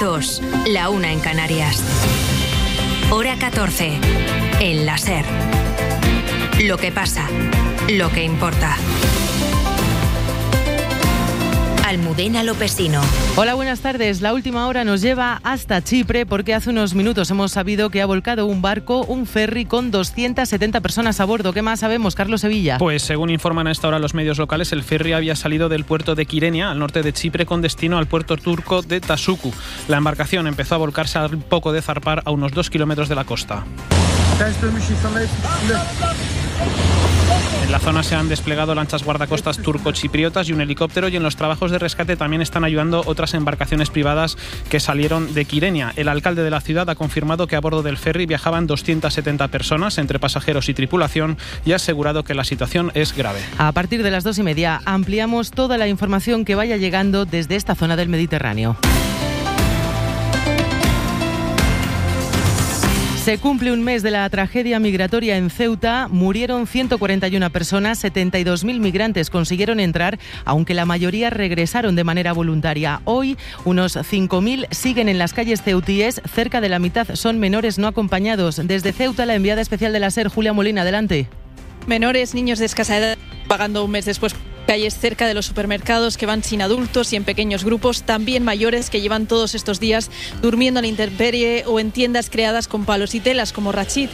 2, la 1 en Canarias. Hora 14, en la SER. Lo que pasa, lo que importa. Almudena Lopesino. Hola, buenas tardes. La última hora nos lleva hasta Chipre porque hace unos minutos hemos sabido que ha volcado un barco, un ferry con 270 personas a bordo. ¿Qué más sabemos, Carlos Sevilla? Pues según informan a esta hora los medios locales, el ferry había salido del puerto de Kyrenia, al norte de Chipre, con destino al puerto turco de Tasuku. La embarcación empezó a volcarse al poco de zarpar a unos 2 kilómetros de la costa. En la zona se han desplegado lanchas guardacostas turco-chipriotas y un helicóptero, y en los trabajos de rescate también están ayudando otras embarcaciones privadas que salieron de Kyrenia. El alcalde de la ciudad ha confirmado que a bordo del ferry viajaban 270 personas entre pasajeros y tripulación y ha asegurado que la situación es grave. A partir de las 2:30 ampliamos toda la información que vaya llegando desde esta zona del Mediterráneo. Se cumple un mes de la tragedia migratoria en Ceuta. Murieron 141 personas, 72.000 migrantes consiguieron entrar, aunque la mayoría regresaron de manera voluntaria. Hoy, unos 5.000 siguen en las calles ceutíes. Cerca de la mitad son menores no acompañados. Desde Ceuta, la enviada especial de la SER, Julia Molina, adelante. Menores, niños de escasa edad, pagando un mes después. Calles cerca de los supermercados que van sin adultos y en pequeños grupos, también mayores que llevan todos estos días durmiendo a la intemperie o en tiendas creadas con palos y telas como Rachid.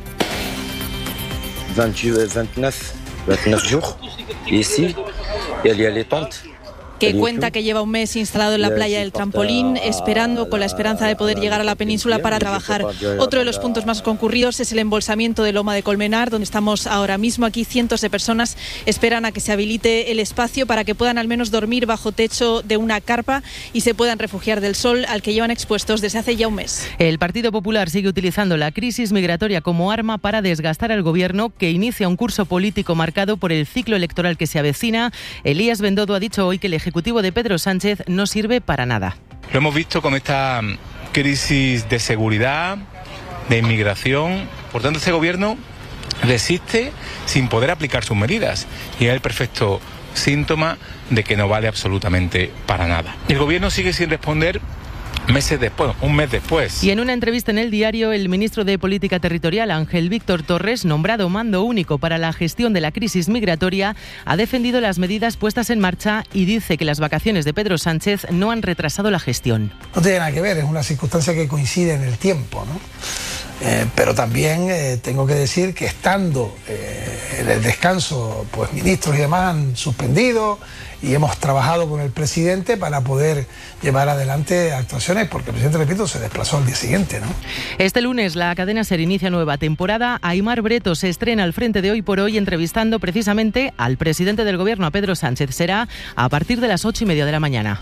29 jours ici, il y a les tentes. Que cuenta que lleva un mes instalado en la playa del Trampolín, esperando, con la esperanza de poder llegar a la península para trabajar. Otro de los puntos más concurridos es el embolsamiento de Loma de Colmenar, donde estamos ahora mismo. Aquí cientos de personas esperan a que se habilite el espacio para que puedan al menos dormir bajo techo de una carpa y se puedan refugiar del sol al que llevan expuestos desde hace ya un mes. El Partido Popular sigue utilizando la crisis migratoria como arma para desgastar al gobierno, que inicia un curso político marcado por el ciclo electoral que se avecina. Elías Bendodo ha dicho hoy que el Ejecutivo de Pedro Sánchez no sirve para nada. Lo hemos visto con esta crisis de seguridad, de inmigración. Por tanto, este gobierno resiste sin poder aplicar sus medidas y es el perfecto síntoma de que no vale absolutamente para nada. El gobierno sigue sin responder meses después, un mes después. Y en una entrevista en El Diario, el ministro de Política Territorial, Ángel Víctor Torres, nombrado mando único para la gestión de la crisis migratoria, ha defendido las medidas puestas en marcha y dice que las vacaciones de Pedro Sánchez no han retrasado la gestión. No tiene nada que ver, es una circunstancia que coincide en el tiempo, ¿no? Pero también tengo que decir que estando en el descanso, pues ministros y demás han suspendido y hemos trabajado con el presidente para poder llevar adelante actuaciones, porque el presidente, repito, se desplazó al día siguiente, ¿no? Este lunes la cadena SER inicia nueva temporada. Aimar Breto se estrena al frente de Hoy por Hoy, entrevistando precisamente al presidente del gobierno, a Pedro Sánchez. Será a partir de las 8:30 de la mañana.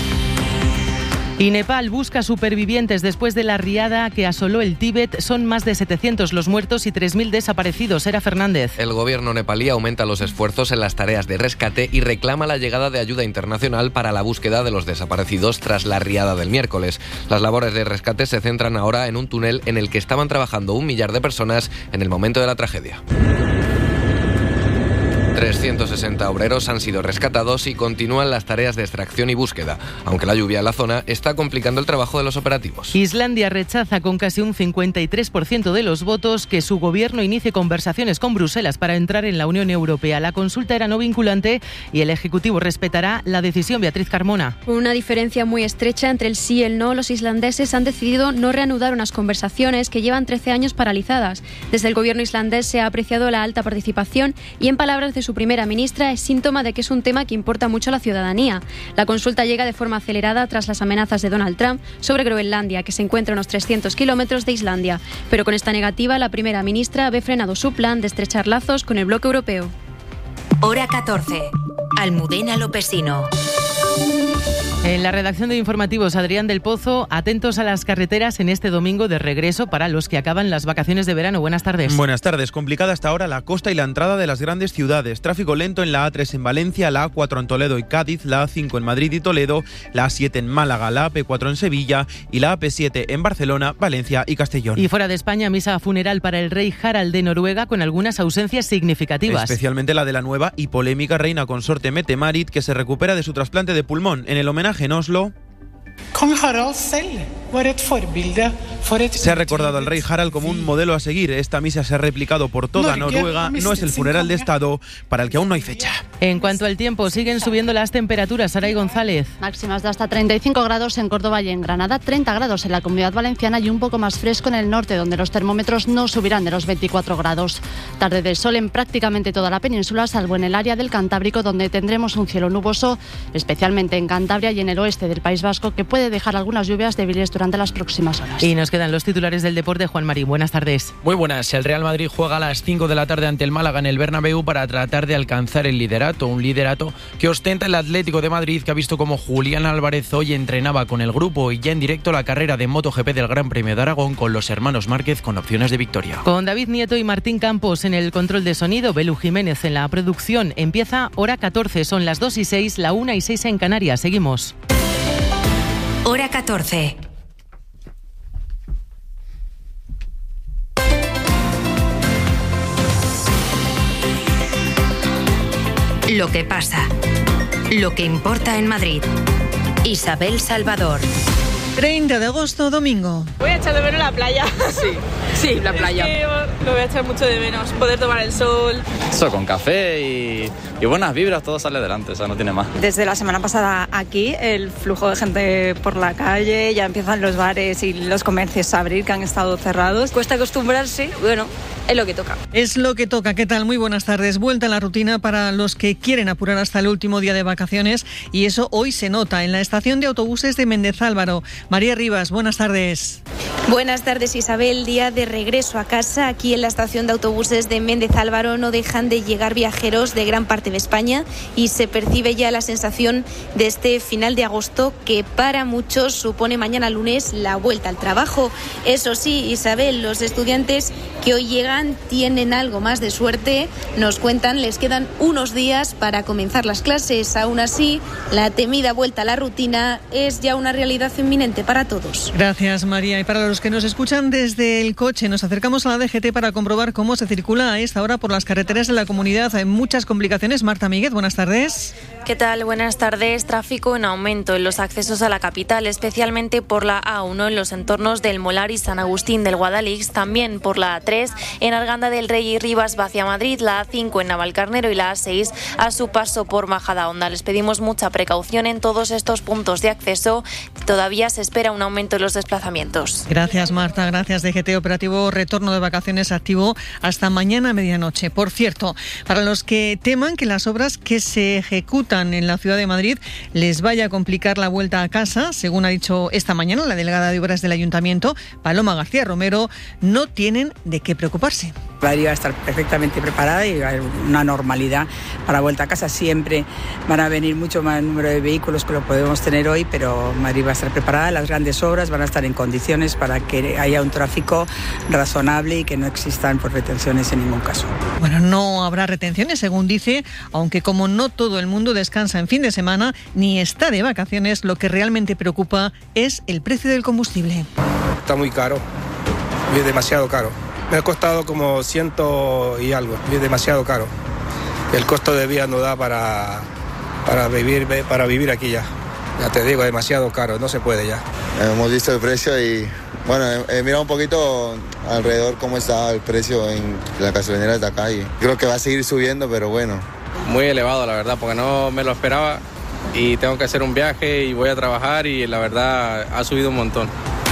Y Nepal busca supervivientes después de la riada que asoló el Tíbet. Son más de 700 los muertos y 3.000 desaparecidos. Era Fernández. El gobierno nepalí aumenta los esfuerzos en las tareas de rescate y reclama la llegada de ayuda internacional para la búsqueda de los desaparecidos tras la riada del miércoles. Las labores de rescate se centran ahora en un túnel en el que estaban trabajando 1 millar de personas en el momento de la tragedia. 360 obreros han sido rescatados y continúan las tareas de extracción y búsqueda, aunque la lluvia en la zona está complicando el trabajo de los operativos. Islandia rechaza con casi un 53% de los votos que su gobierno inicie conversaciones con Bruselas para entrar en la Unión Europea. La consulta era no vinculante y el Ejecutivo respetará la decisión. Beatriz Carmona. Con una diferencia muy estrecha entre el sí y el no, los islandeses han decidido no reanudar unas conversaciones que llevan 13 años paralizadas. Desde el gobierno islandés se ha apreciado la alta participación y, en palabras de su primera ministra, es síntoma de que es un tema que importa mucho a la ciudadanía. La consulta llega de forma acelerada tras las amenazas de Donald Trump sobre Groenlandia, que se encuentra a unos 300 kilómetros de Islandia. Pero con esta negativa, la primera ministra ve frenado su plan de estrechar lazos con el bloque europeo. Hora 14. Almudena Lopesino. En la redacción de Informativos, Adrián del Pozo, atentos a las carreteras en este domingo de regreso para los que acaban las vacaciones de verano. Buenas tardes. Buenas tardes. Complicada hasta ahora la costa y la entrada de las grandes ciudades. Tráfico lento en la A3 en Valencia, la A4 en Toledo y Cádiz, la A5 en Madrid y Toledo, la A7 en Málaga, la AP4 en Sevilla y la AP7 en Barcelona, Valencia y Castellón. Y fuera de España, misa funeral para el rey Harald de Noruega con algunas ausencias significativas. Especialmente la de la nueva y polémica reina consorte Mette-Marit, que se recupera de su trasplante de pulmón. En el homenaje en Oslo... Se ha recordado al rey Harald como un modelo a seguir. Esta misa se ha replicado por toda Noruega. No es el funeral de Estado para el que aún no hay fecha. En cuanto al tiempo, siguen subiendo las temperaturas. Saray González. Máximas de hasta 35 grados en Córdoba y en Granada, 30 grados en la Comunidad Valenciana y un poco más fresco en el norte, donde los termómetros no subirán de los 24 grados. Tarde de sol en prácticamente toda la península, salvo en el área del Cantábrico, donde tendremos un cielo nuboso, especialmente en Cantabria y en el oeste del País Vasco, que puede dejar algunas lluvias débiles durante las próximas horas. Y nos quedan los titulares del deporte. Juan Marín, buenas tardes. Muy buenas. El Real Madrid juega a las 5 de la tarde ante el Málaga en el Bernabéu para tratar de alcanzar el liderato, un liderato que ostenta el Atlético de Madrid, que ha visto como Julián Álvarez hoy entrenaba con el grupo y ya en directo la carrera de MotoGP del Gran Premio de Aragón con los hermanos Márquez con opciones de victoria. Con David Nieto y Martín Campos en el control de sonido, Belu Jiménez en la producción. Empieza Hora 14, son las 2:06, la 1:06 en Canarias. Seguimos. Hora 14. Lo que pasa. Lo que importa en Madrid. Isabel Salvador. 30 de agosto, domingo. Voy a echar de menos la playa. Sí, la playa. Es que lo voy a echar mucho de menos, poder tomar el sol. Eso, con café y buenas vibras, todo sale adelante, o sea, no tiene más. Desde la semana pasada aquí, el flujo de gente por la calle, ya empiezan los bares y los comercios a abrir, que han estado cerrados. Cuesta acostumbrarse, bueno, es lo que toca. Es lo que toca. ¿Qué tal? Muy buenas tardes. Vuelta a la rutina para los que quieren apurar hasta el último día de vacaciones, y eso hoy se nota en la estación de autobuses de Méndez Álvaro. María Rivas, buenas tardes. Buenas tardes, Isabel. Día de regreso a casa. Aquí en la estación de autobuses de Méndez Álvaro no dejan de llegar viajeros de gran parte de España y se percibe ya la sensación de este final de agosto que para muchos supone mañana lunes la vuelta al trabajo. Eso sí, Isabel, los estudiantes que hoy llegan tienen algo más de suerte. Nos cuentan, les quedan unos días para comenzar las clases. Aún así, la temida vuelta a la rutina es ya una realidad inminente para todos. Gracias, María. Y para los que nos escuchan desde el coche, nos acercamos a la DGT para comprobar cómo se circula a esta hora por las carreteras de la comunidad. Hay muchas complicaciones. Marta Míguez, buenas tardes. ¿Qué tal? Buenas tardes. Tráfico en aumento en los accesos a la capital, especialmente por la A1 en los entornos del Molar y San Agustín del Guadalix, también por la A3 en Arganda del Rey y Rivas hacia Madrid, la A5 en Navalcarnero y la A6 a su paso por Majadahonda. Les pedimos mucha precaución en todos estos puntos de acceso. Todavía se espera un aumento en los desplazamientos. Gracias, Marta. Gracias. DGT operativo retorno de vacaciones activo hasta mañana a medianoche. Por cierto, para los que teman que las obras que se ejecutan en la ciudad de Madrid les vaya a complicar la vuelta a casa, según ha dicho esta mañana la delegada de Obras del Ayuntamiento, Paloma García Romero, no tienen de qué preocuparse. Madrid va a estar perfectamente preparada y va a haber una normalidad para la vuelta a casa. Siempre van a venir mucho más número de vehículos que lo podemos tener hoy, pero Madrid va a estar preparada. Las grandes obras van a estar en condiciones para que haya un tráfico razonable y que no existan retenciones en ningún caso. Bueno, no habrá retenciones, según dice, aunque como no todo el mundo descansa en fin de semana ni está de vacaciones, lo que realmente preocupa es el precio del combustible. Está muy caro, es demasiado caro. Me ha costado como 100 y algo, es demasiado caro. El costo de vida no da para vivir aquí ya. Ya te digo, demasiado caro, no se puede ya. Hemos visto el precio y bueno, he mirado un poquito alrededor cómo está el precio en la gasolinera de acá y creo que va a seguir subiendo, pero bueno. Muy elevado, la verdad, porque no me lo esperaba y tengo que hacer un viaje y voy a trabajar y la verdad ha subido un montón.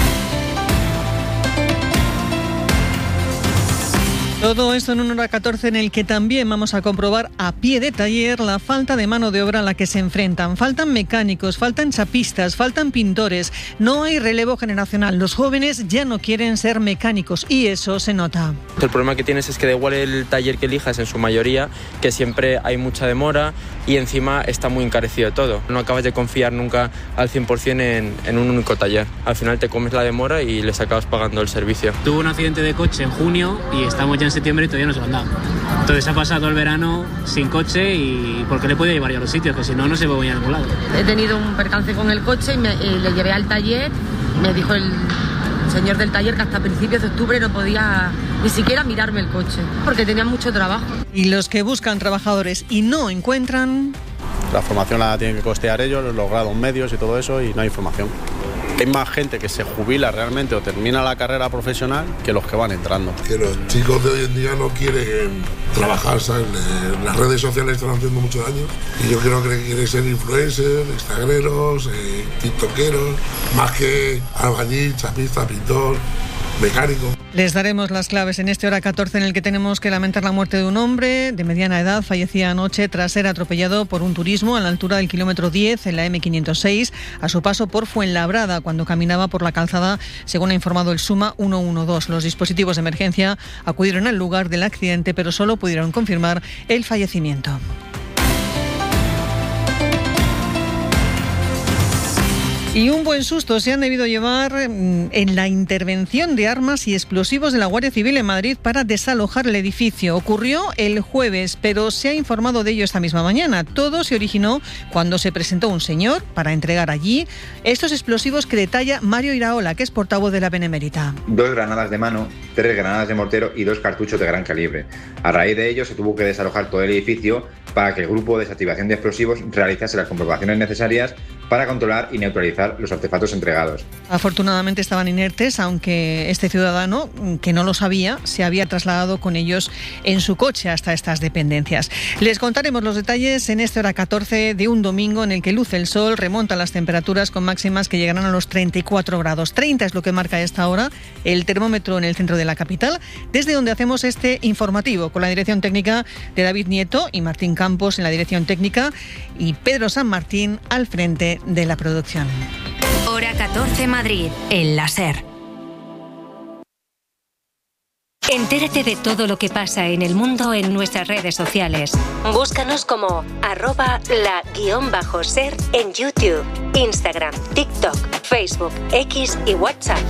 Todo esto en una hora 14 en el que también vamos a comprobar a pie de taller la falta de mano de obra a la que se enfrentan. Faltan mecánicos, faltan chapistas, faltan pintores. No hay relevo generacional. Los jóvenes ya no quieren ser mecánicos y eso se nota. El problema que tienes es que da igual el taller que elijas en su mayoría, que siempre hay mucha demora y encima está muy encarecido todo. No acabas de confiar nunca al 100% en un único taller. Al final te comes la demora y les acabas pagando el servicio. Tuve un accidente de coche en junio y estamos ya en septiembre y todavía no se lo han dado. Entonces ha pasado el verano sin coche y porque le podía llevar yo a los sitios, que si no, no se puede ir a ningún lado. He tenido un percance con el coche y le llevé al taller. Me dijo el señor del taller que hasta principios de octubre no podía ni siquiera mirarme el coche, porque tenía mucho trabajo. Y los que buscan trabajadores y no encuentran... La formación la tienen que costear ellos, los grados medios y todo eso, y no hay formación. Hay más gente que se jubila realmente o termina la carrera profesional que los que van entrando. Que los chicos de hoy en día no quieren trabajar, ¿sabes? Las redes sociales están haciendo mucho daño y yo creo que quieren ser influencers, instagreros, tiktokeros, más que albañil, chapista, pintor, mecánico. Les daremos las claves en este hora 14 en el que tenemos que lamentar la muerte de un hombre de mediana edad. Fallecía anoche tras ser atropellado por un turismo a la altura del kilómetro 10 en la M506 a su paso por Fuenlabrada cuando caminaba por la calzada, según ha informado el SUMA 112. Los dispositivos de emergencia acudieron al lugar del accidente pero solo pudieron confirmar el fallecimiento. Y un buen susto se han debido llevar en la intervención de armas y explosivos de la Guardia Civil en Madrid para desalojar el edificio. Ocurrió el jueves, pero se ha informado de ello esta misma mañana. Todo se originó cuando se presentó un señor para entregar allí estos explosivos que detalla Mario Iraola, que es portavoz de la Benemérita. 2 granadas de mano, 3 granadas de mortero y 2 cartuchos de gran calibre. A raíz de ello se tuvo que desalojar todo el edificio para que el grupo de desactivación de explosivos realizase las comprobaciones necesarias para controlar y neutralizar los artefactos entregados. Afortunadamente estaban inertes, aunque este ciudadano, que no lo sabía, se había trasladado con ellos en su coche hasta estas dependencias. Les contaremos los detalles en esta hora 14 de un domingo en el que luce el sol, remontan las temperaturas con máximas que llegarán a los 34 grados. 30 es lo que marca a esta hora el termómetro en el centro de la capital, desde donde hacemos este informativo, con la dirección técnica de David Nieto y Martín Campos en la dirección técnica y Pedro San Martín al frente de la producción. Hora 14 Madrid, el láser. Entérate de todo lo que pasa en el mundo en nuestras redes sociales. Búscanos como @la_ser en YouTube, Instagram, TikTok, Facebook, X y WhatsApp.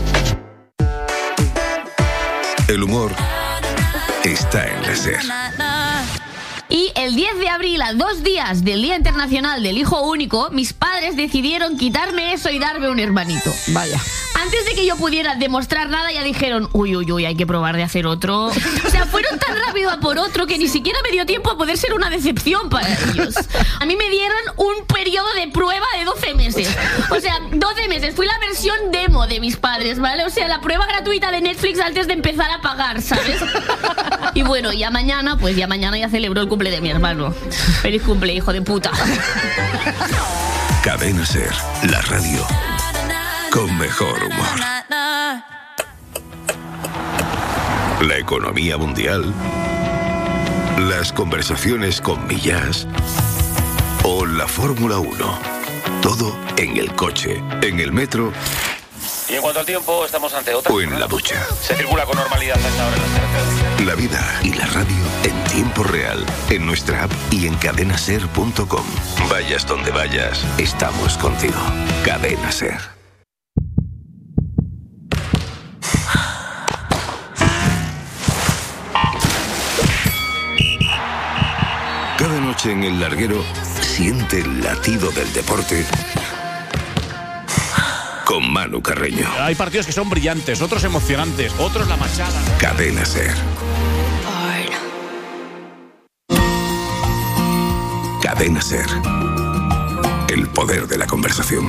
El humor está en la SER. Y el 10 de abril, a 2 días del Día Internacional del Hijo Único, mis padres decidieron quitarme eso y darme un hermanito. Vaya. Antes de que yo pudiera demostrar nada, ya dijeron, uy, hay que probar de hacer otro. O sea, fueron tan rápido a por otro que ni siquiera me dio tiempo a poder ser una decepción para ellos. A mí me dieron un periodo de prueba de 12 meses. O sea, 12 meses. Fui la versión demo de mis padres, ¿vale? O sea, la prueba gratuita de Netflix antes de empezar a pagar, ¿sabes? Y bueno, ya mañana ya celebro el cumple de mi hermano. Feliz cumple, hijo de puta. Cadena SER, la radio con mejor humor. La economía mundial, las conversaciones con Millás o la Fórmula 1. Todo en el coche, en el metro. Y en cuanto al tiempo, estamos ante otra. O en la ducha. Se circula con normalidad a esta hora en las carreteras. La vida y la radio en tiempo real, en nuestra app y en cadenaser.com. Vayas donde vayas, estamos contigo. Cadena SER. Cada noche en el larguero, siente el latido del deporte con Manu Carreño. Hay partidos que son brillantes, otros emocionantes, otros la machada. Cadena SER. Cadena SER. El poder de la conversación.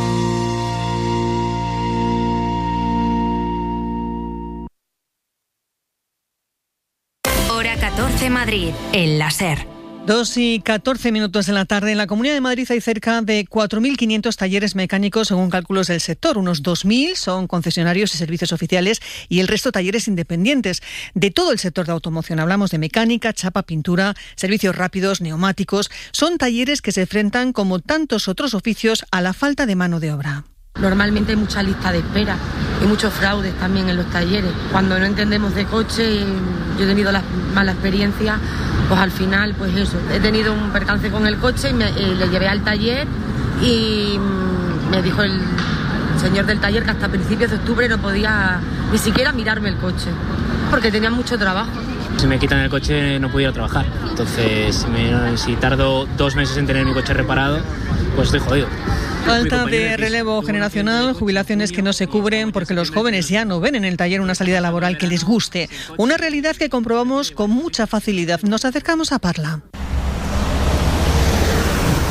Hora 14 Madrid, el láser. 2:14 de la tarde. En la Comunidad de Madrid hay cerca de 4.500 talleres mecánicos según cálculos del sector. Unos 2.000 son concesionarios y servicios oficiales y el resto talleres independientes. De todo el sector de automoción hablamos de mecánica, chapa, pintura, servicios rápidos, neumáticos. Son talleres que se enfrentan, como tantos otros oficios, a la falta de mano de obra. Normalmente hay mucha lista de espera y muchos fraudes también en los talleres. Cuando no entendemos de coche, yo he tenido la mala experiencia, pues al final, pues eso, he tenido un percance con el coche y le llevé al taller y me dijo el señor del taller que hasta principios de octubre no podía ni siquiera mirarme el coche, porque tenía mucho trabajo. Si me quitan el coche no puedo ir a trabajar, entonces si tardo 2 meses en tener mi coche reparado, pues estoy jodido. Falta de relevo generacional, jubilaciones que no se cubren porque los jóvenes ya no ven en el taller una salida laboral que les guste. Una realidad que comprobamos con mucha facilidad. Nos acercamos a Parla.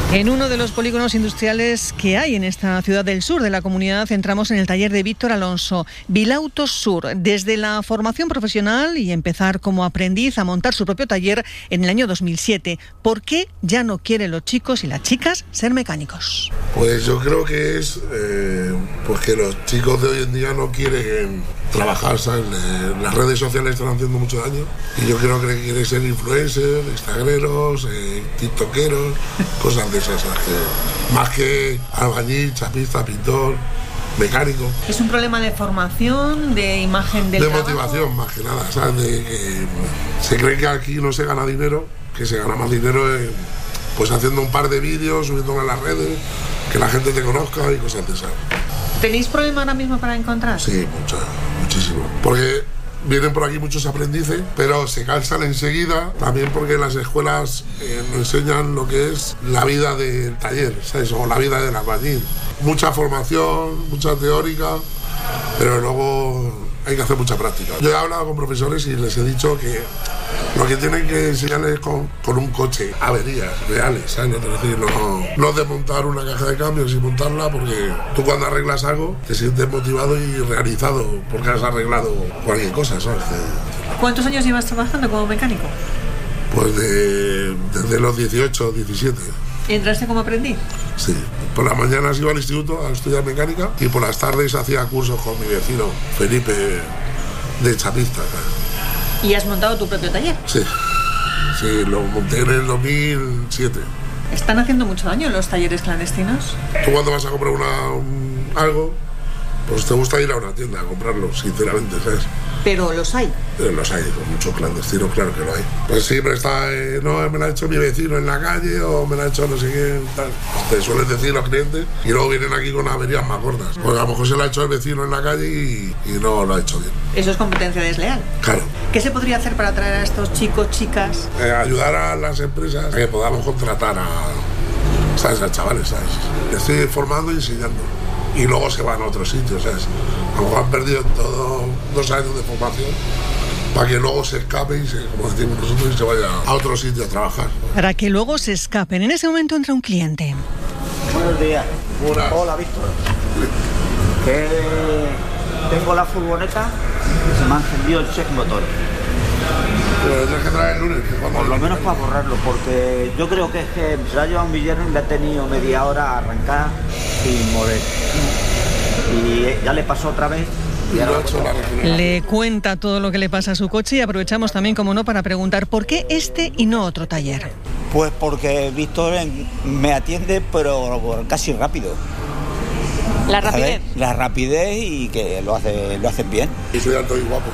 En uno de los polígonos industriales que hay en esta ciudad del sur de la comunidad, entramos en el taller de Víctor Alonso, Vilautos Sur, desde la formación profesional y empezar como aprendiz a montar su propio taller en el año 2007. ¿Por qué ya no quieren los chicos y las chicas ser mecánicos? Pues yo creo que es pues que los chicos de hoy en día no quieren trabajar, ¿sabes? Las redes sociales están haciendo mucho daño y yo creo que quieren ser influencers, instagreros, tiktokeros, cosas de esas, ¿sabes? Más que albañil, chapista, pintor, mecánico. ¿Es un problema de formación, de imagen del trabajo? Motivación, más que nada, ¿sabes? De que se cree que aquí no se gana dinero, que se gana más dinero pues haciendo un par de vídeos, subiéndolo a las redes, que la gente te conozca y cosas de esas. ¿Tenéis problema ahora mismo para encontrar? Sí, muchísimo. Porque vienen por aquí muchos aprendices, pero se cansan enseguida, también porque las escuelas nos enseñan lo que es la vida del taller, ¿sabes? O la vida del albañil. Mucha formación, mucha teórica, pero luego hay que hacer mucha práctica. Yo he hablado con profesores y les he dicho que lo que tienen que enseñarles con un coche, averías reales, ¿sabes? No desmontar una caja de cambios y montarla, porque tú cuando arreglas algo te sientes motivado y realizado porque has arreglado cualquier cosa, ¿sabes? ¿Cuántos años llevas trabajando como mecánico? Pues desde los 18, 17. ¿Entraste como aprendiz? Sí. Por las mañanas iba al instituto a estudiar mecánica y por las tardes hacía cursos con mi vecino Felipe de chapista. ¿Y has montado tu propio taller? Sí, lo monté en el 2007. ¿Están haciendo mucho daño los talleres clandestinos? Tú cuando vas a comprar algo, pues te gusta ir a una tienda a comprarlo, sinceramente, ¿sabes? Pero los hay. Los hay, con muchos clandestinos, claro que lo hay. Pues siempre está, no, me lo ha hecho mi vecino en la calle o me lo ha hecho no sé qué, tal. Te suelen decir los clientes y luego vienen aquí con averías más gordas. Porque a lo mejor se lo ha hecho el vecino en la calle y no lo ha hecho bien. Eso es competencia desleal. Claro. ¿Qué se podría hacer para atraer a estos chicos, chicas? Ayudar a las empresas a que podamos contratar a chavales, ¿sabes? Les estoy formando y enseñando. Y luego se van a otros sitios, ¿sabes? A lo mejor han perdido todo 2 años de formación para que luego se escapen y como decimos nosotros, y se vaya a otro sitio a trabajar. Para que luego se escapen. En ese momento entra un cliente. Buenos días. Buenas. Hola, Víctor. Que tengo la furgoneta y se me ha encendido el check motor. Pero tienes que traer el lunes. Por lo menos para borrarlo, porque yo creo que es que se la ha llevado un villano y le ha tenido media hora a arrancar sin mover. Y ya le pasó otra vez. Le cuenta todo lo que le pasa a su coche y aprovechamos también, como no, para preguntar ¿por qué este y no otro taller? Pues porque Víctor me atiende, pero casi rápido. ¿La rapidez? La rapidez y que lo hacen bien. Y soy alto y guapo.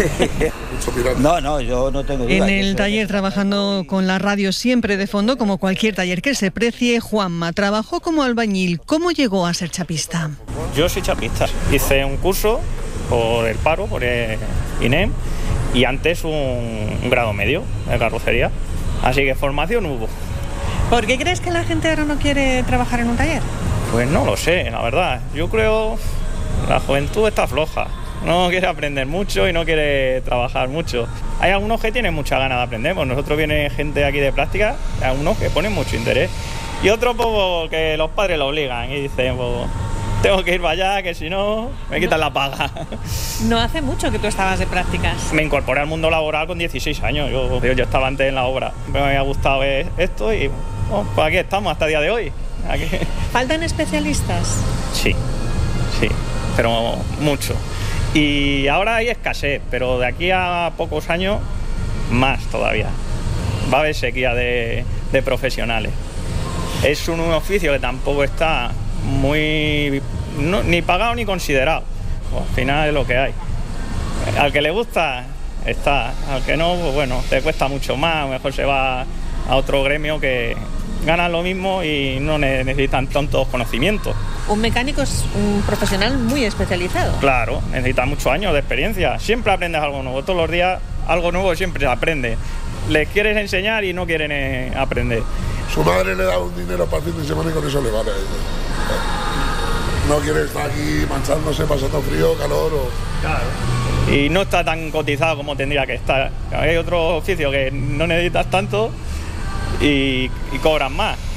No, yo no tengo duda. En el taller, trabajando con la radio siempre de fondo, como cualquier taller que se precie, Juanma trabajó como albañil. ¿Cómo llegó a ser chapista? Yo soy chapista. Hice un curso por el paro, por el INEM, y antes un grado medio de carrocería. Así que formación hubo. ¿Por qué crees que la gente ahora no quiere trabajar en un taller? Pues no lo sé, la verdad. Yo creo que la juventud está floja. No quiere aprender mucho y no quiere trabajar mucho. Hay algunos que tienen mucha ganas de aprender. Pues nosotros viene gente aquí de práctica, algunos que ponen mucho interés. Y otros pues, que los padres lo obligan y dicen, pues, tengo que ir para allá, que si no, me quitan la paga. No hace mucho que tú estabas de prácticas. Me incorporé al mundo laboral con 16 años. Yo estaba antes en la obra. Me había gustado esto y pues aquí estamos hasta el día de hoy. Aquí. ¿Faltan especialistas? Sí, pero mucho. Y ahora hay escasez, pero de aquí a pocos años, más todavía. Va a haber sequía de profesionales. Es un oficio que tampoco está muy ni pagado ni considerado. Pues al final es lo que hay. Al que le gusta, está. Al que no, pues bueno, te cuesta mucho más. Mejor se va a otro gremio que ganan lo mismo y no necesitan tantos conocimientos. Un mecánico es un profesional muy especializado. Claro, necesita muchos años de experiencia. Siempre aprendes algo nuevo. Todos los días algo nuevo siempre se aprende. Les quieres enseñar y no quieren aprender. Su madre le da un dinero para el fin de semana y con eso le vale a ella. No quiere estar aquí manchándose, pasando frío, calor o... Claro. Y no está tan cotizado como tendría que estar. Hay otros oficios que no necesitas tanto y cobran más.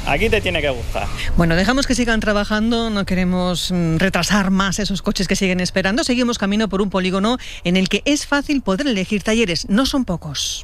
Aquí te tiene que gustar. Bueno, dejamos que sigan trabajando, no queremos retrasar más esos coches que siguen esperando. Seguimos camino por un polígono en el que es fácil poder elegir talleres, no son pocos.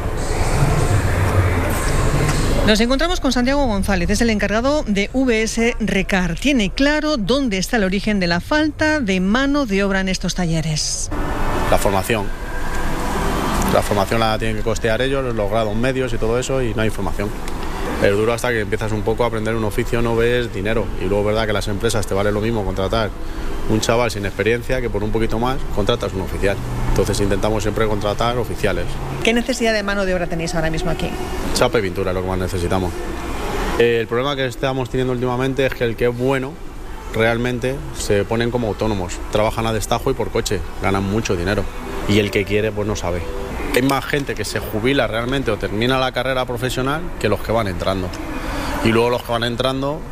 Nos encontramos con Santiago González, es el encargado de VS Recar. Tiene claro dónde está el origen de la falta de mano de obra en estos talleres. La formación. La formación la tienen que costear ellos, los grados medios y todo eso, y no hay formación. Es duro hasta que empiezas un poco a aprender un oficio, no ves dinero. Y luego es verdad que las empresas te vale lo mismo contratar un chaval sin experiencia que por un poquito más contratas un oficial. Entonces intentamos siempre contratar oficiales. ¿Qué necesidad de mano de obra tenéis ahora mismo aquí? Chapa y pintura es lo que más necesitamos. El problema que estamos teniendo últimamente es que el que es bueno realmente se ponen como autónomos. Trabajan a destajo y por coche, ganan mucho dinero. Y el que quiere pues no sabe. Hay más gente que se jubila realmente o termina la carrera profesional que los que van entrando. Y luego los que van entrando,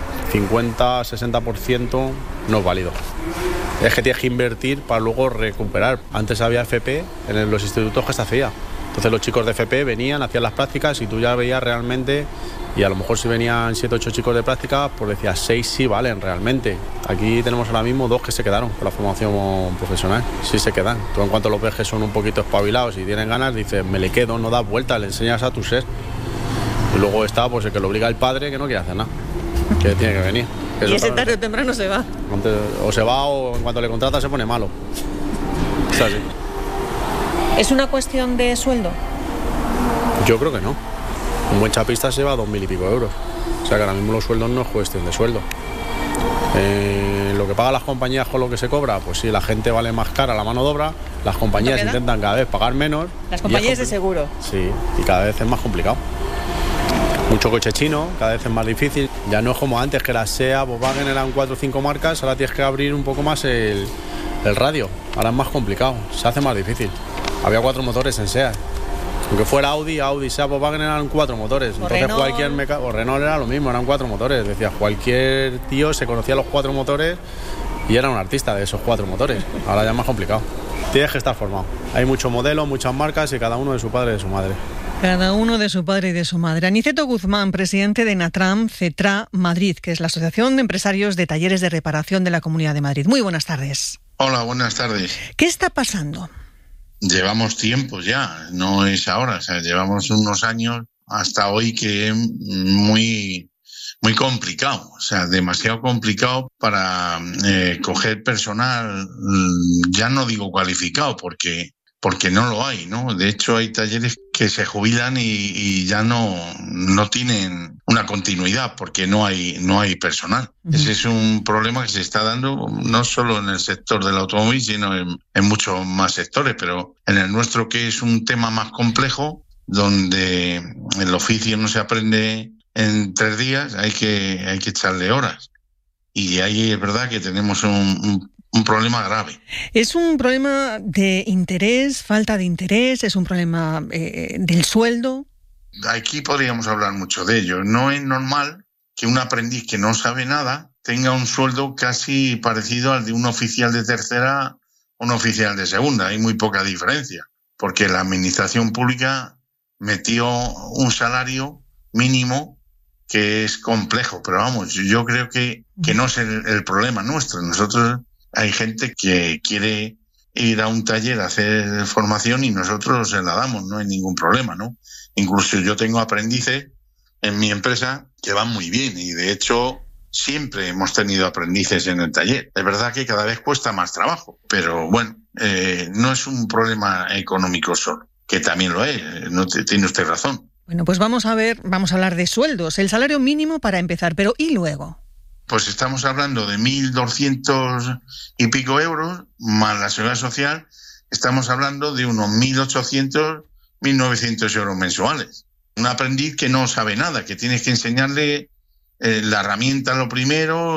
50-60% no es válido. Es que tienes que invertir para luego recuperar. Antes había FP en los institutos que se hacía. Entonces los chicos de FP venían, hacían las prácticas y tú ya veías realmente, y a lo mejor si venían 7 o 8 chicos de práctica, pues decías 6 sí valen realmente. Aquí tenemos ahora mismo 2 que se quedaron con la formación profesional. Sí se quedan. Tú en cuanto los ves que son un poquito espabilados y tienen ganas, dices, me le quedo, no das vuelta, le enseñas a tu ser. Y luego está pues el que lo obliga el padre, que no quiere hacer nada, que tiene que venir. Y ese tarde o temprano se va. O se va o en cuanto le contrata se pone malo. O sea, sí. ¿Es una cuestión de sueldo? Yo creo que no. Un buen chapista se va a 2.000 y pico euros. O sea que ahora mismo los sueldos no es cuestión de sueldo. Lo que pagan las compañías con lo que se cobra, pues sí, la gente vale más cara la mano de obra. Las compañías intentan cada vez pagar menos. Las compañías de seguro. Sí, y cada vez es más complicado. Mucho coche chino, cada vez es más difícil. Ya no es como antes, que la SEA, Volkswagen eran 4 o 5 marcas, ahora tienes que abrir un poco más el radio. Ahora es más complicado, se hace más difícil. Había 4 motores en SEA. Aunque fuera Audi, SEA, Volkswagen eran 4 motores. Entonces Renault. o Renault era lo mismo, eran 4 motores. Decía, cualquier tío se conocía los 4 motores y era un artista de esos 4 motores. Ahora ya es más complicado. Tienes que estar formado. Hay muchos modelos, muchas marcas y cada uno de su padre y de su madre. Cada uno de su padre y de su madre. Aniceto Guzmán, presidente de Natram Cetra Madrid, que es la Asociación de Empresarios de Talleres de Reparación de la Comunidad de Madrid. Muy buenas tardes. Hola, buenas tardes. ¿Qué está pasando? Llevamos tiempo ya, no es ahora, o sea, llevamos unos años hasta hoy que es muy complicado, o sea, demasiado complicado para coger personal, ya no digo cualificado, porque no lo hay, ¿no? De hecho, hay talleres que se jubilan y ya no tienen una continuidad porque no hay personal. Uh-huh. Ese es un problema que se está dando no solo en el sector del automóvil, sino en muchos más sectores, pero en el nuestro, que es un tema más complejo, donde el oficio no se aprende en 3 días, hay que echarle horas. Y ahí es verdad que tenemos un problema grave. ¿Es un problema de interés, falta de interés? ¿Es un problema del sueldo? Aquí podríamos hablar mucho de ello. No es normal que un aprendiz que no sabe nada tenga un sueldo casi parecido al de un oficial de tercera o un oficial de segunda. Hay muy poca diferencia, porque la administración pública metió un salario mínimo que es complejo. Pero vamos, yo creo que no es el problema nuestro. Nosotros... Hay gente que quiere ir a un taller a hacer formación y nosotros se la damos, no hay ningún problema, ¿no? Incluso yo tengo aprendices en mi empresa que van muy bien y de hecho siempre hemos tenido aprendices en el taller. Es verdad que cada vez cuesta más trabajo, pero bueno, no es un problema económico solo, que también lo es, no tiene usted razón. Bueno, pues vamos a hablar de sueldos, el salario mínimo para empezar, pero ¿y luego? Pues estamos hablando de 1.200 y pico euros, más la seguridad social, estamos hablando de unos 1.800, 1.900 euros mensuales. Un aprendiz que no sabe nada, que tienes que enseñarle la herramienta lo primero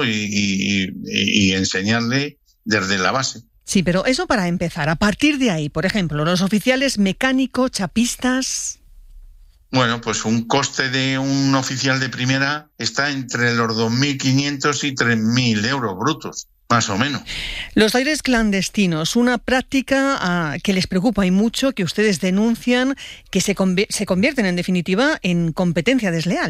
y enseñarle desde la base. Sí, pero eso para empezar. A partir de ahí, por ejemplo, los oficiales mecánicos, chapistas... Bueno, pues un coste de un oficial de primera está entre los 2.500 y 3.000 euros brutos, más o menos. Los talleres clandestinos, una práctica que les preocupa y mucho, que ustedes denuncian, que se convierten en definitiva en competencia desleal.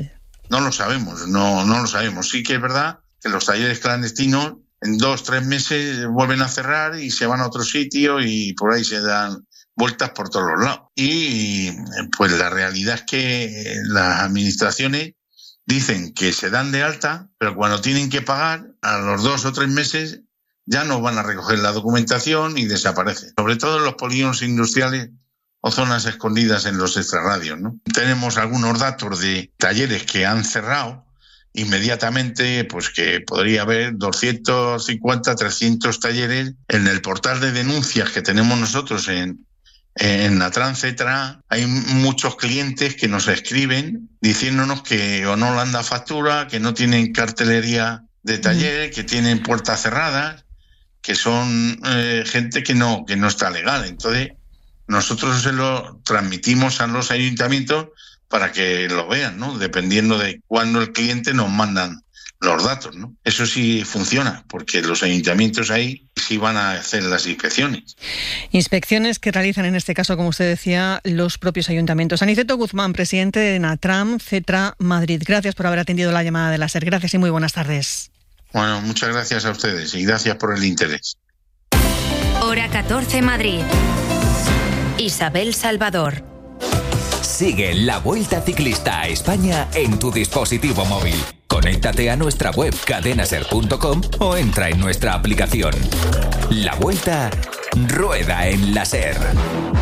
No lo sabemos, no lo sabemos. Sí que es verdad que los talleres clandestinos en 2-3 meses vuelven a cerrar y se van a otro sitio y por ahí se dan vueltas por todos los lados. Y pues la realidad es que las administraciones dicen que se dan de alta, pero cuando tienen que pagar, a los 2 o 3 meses ya no van a recoger la documentación y desaparecen. Sobre todo en los polígonos industriales o zonas escondidas en los extrarradios, ¿no? Tenemos algunos datos de talleres que han cerrado inmediatamente, pues que podría haber 250, 300 talleres. En el portal de denuncias que tenemos nosotros en Natran, etcétera, hay muchos clientes que nos escriben diciéndonos que o no le han dado factura, que no tienen cartelería de taller, que tienen puertas cerradas, que son gente que no está legal. Entonces, nosotros se lo transmitimos a los ayuntamientos para que lo vean, ¿no? Dependiendo de cuándo el cliente nos mandan los datos, ¿no? Eso sí funciona, porque los ayuntamientos ahí sí van a hacer las inspecciones. Inspecciones que realizan, en este caso, como usted decía, los propios ayuntamientos. Aniceto Guzmán, presidente de Natran Cetra Madrid. Gracias por haber atendido la llamada de la SER. Gracias y muy buenas tardes. Bueno, muchas gracias a ustedes y gracias por el interés. Hora 14 Madrid. Isabel Salvador. Sigue la Vuelta Ciclista a España en tu dispositivo móvil. Conéctate a nuestra web cadenaser.com o entra en nuestra aplicación. La Vuelta rueda en la SER.